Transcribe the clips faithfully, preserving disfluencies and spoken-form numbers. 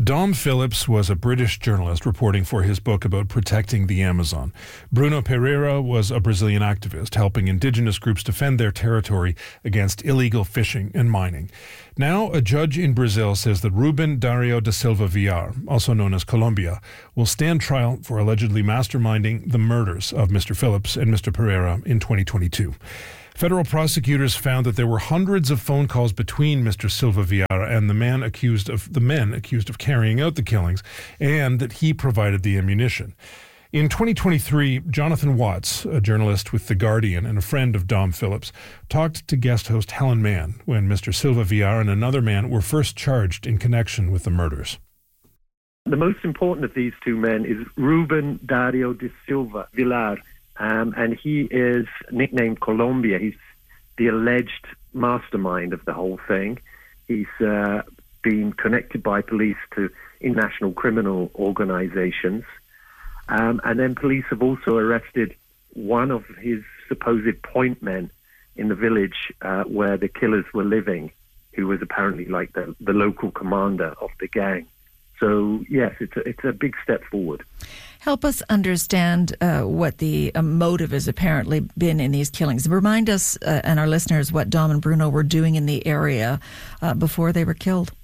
Dom Phillips was a British journalist reporting for his book about protecting the Amazon. Bruno Pereira was a Brazilian activist helping indigenous groups defend their territory against illegal fishing and mining. Now, a judge in Brazil says that Ruben Dario da Silva Villar, also known as Colombia, will stand trial for allegedly masterminding the murders of Mister Phillips and Mister Pereira in twenty twenty-two. Federal prosecutors found that there were hundreds of phone calls between Mister Silva Villar and the man accused of the men accused of carrying out the killings, and that he provided the ammunition. In twenty twenty-three, Jonathan Watts, a journalist with The Guardian and a friend of Dom Phillips, talked to guest host Helen Mann when Mister Silva Villar and another man were first charged in connection with the murders. The most important of these two men is Ruben Dario da Silva Villar. Um, and he is nicknamed Colombia. He's the alleged mastermind of the whole thing. He's uh, been connected by police to international criminal organizations. Um, and then police have also arrested one of his supposed point men in the village uh, where the killers were living, who was apparently like the, the local commander of the gang. So, yes, it's a, it's a big step forward. Help us understand uh, what the uh, motive has apparently been in these killings. Remind us uh, and our listeners what Dom and Bruno were doing in the area uh, before they were killed.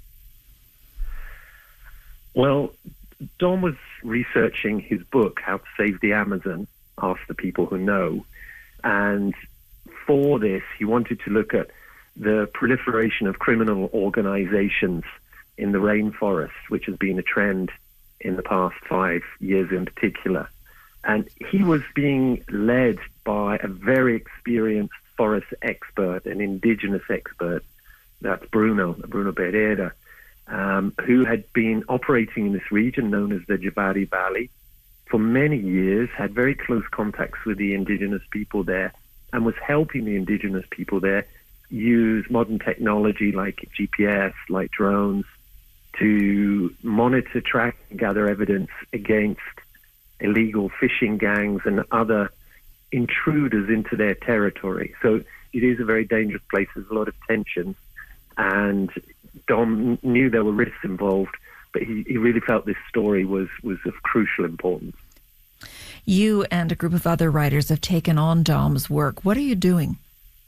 Well, Dom was researching his book, How to Save the Amazon, Ask the People Who Know. And for this, he wanted to look at the proliferation of criminal organizations in the rainforest, which has been a trend in the past five years in particular. And he was being led by a very experienced forest expert, an indigenous expert, that's Bruno, Bruno Pereira, um, who had been operating in this region known as the Javari Valley for many years, had very close contacts with the indigenous people there, and was helping the indigenous people there use modern technology like G P S, like drones, to monitor, track, and gather evidence against illegal fishing gangs and other intruders into their territory. So it is a very dangerous place. There's a lot of tension. And Dom knew there were risks involved, but he, he really felt this story was, was of crucial importance. You and a group of other writers have taken on Dom's work. What are you doing?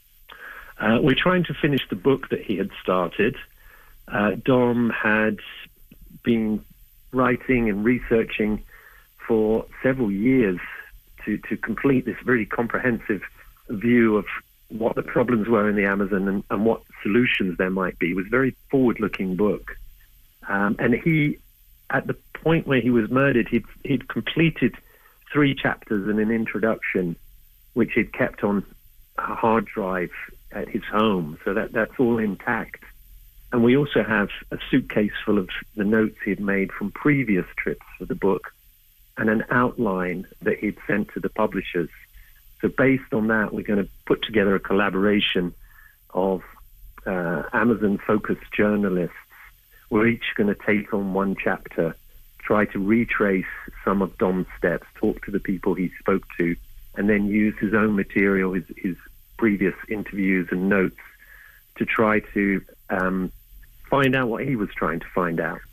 Uh, we're trying to finish the book that he had started. Uh, Dom had been writing and researching for several years to, to complete this very comprehensive view of what the problems were in the Amazon and, and what solutions there might be. It was a very forward-looking book. Um, and he, at the point where he was murdered, he'd, he'd completed three chapters and an introduction, which he'd kept on a hard drive at his home. So that, that's all intact. And we also have a suitcase full of the notes he had made from previous trips for the book and an outline that he'd sent to the publishers. So based on that, we're going to put together a collaboration of uh, Amazon-focused journalists. We're each going to take on one chapter, try to retrace some of Dom's steps, talk to the people he spoke to, and then use his own material, his, his previous interviews and notes to try to um, find out what he was trying to find out.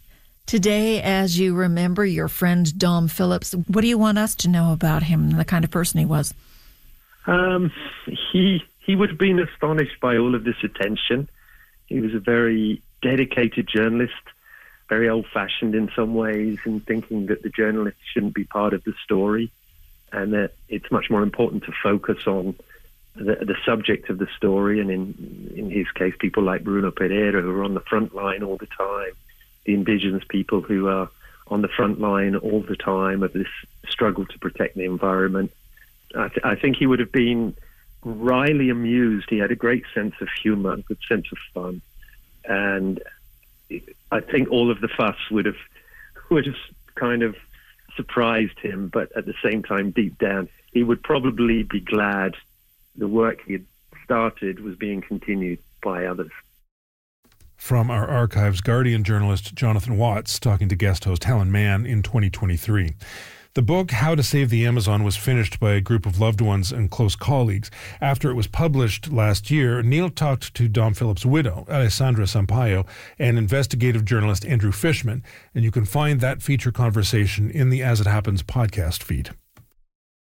Today, as you remember your friend Dom Phillips, what do you want us to know about him and the kind of person he was? Um, he he would have been astonished by all of this attention. He was a very dedicated journalist, very old-fashioned in some ways, in thinking that the journalist shouldn't be part of the story and that it's much more important to focus on the, the subject of the story, and in, in his case, people like Bruno Pereira, who are on the front line all the time, the indigenous people who are on the front line all the time of this struggle to protect the environment. I, th- I think he would have been wryly amused. He had a great sense of humor, a good sense of fun. And I think all of the fuss would have, would have kind of surprised him, but at the same time, deep down, he would probably be glad the work he had started was being continued by others. From our archives, Guardian journalist Jonathan Watts talking to guest host Helen Mann in twenty twenty-three. The book, How to Save the Amazon, was finished by a group of loved ones and close colleagues. After it was published last year, Neil talked to Dom Phillips' widow, Alessandra Sampaio, and investigative journalist Andrew Fishman, and you can find that feature conversation in the As It Happens podcast feed.